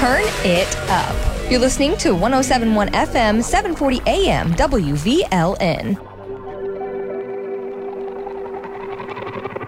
turn it up. You're listening to 107.1 FM, 740 AM, WVLN.